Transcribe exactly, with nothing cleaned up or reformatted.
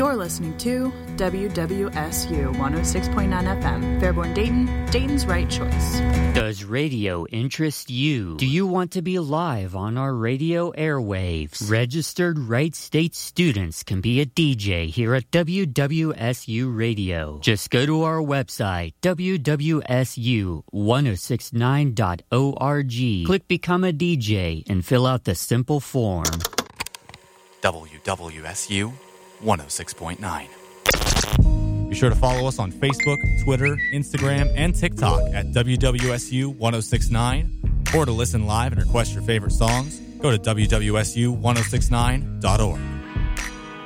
You're listening to W W S U one oh six point nine F M, Fairborn, Dayton, Dayton's right choice. Does radio interest you? Do you want to be live on our radio airwaves? Registered Wright State students can be a D J here at W W S U Radio. Just go to our website, W W S U ten sixty-nine dot org. Click Become a D J and fill out the simple form. W W S U one oh six point nine. Be sure to follow us on Facebook, Twitter, Instagram, and TikTok at W W S U ten sixty-nine. Or to listen live and request your favorite songs, go to W W S U ten sixty-nine dot org.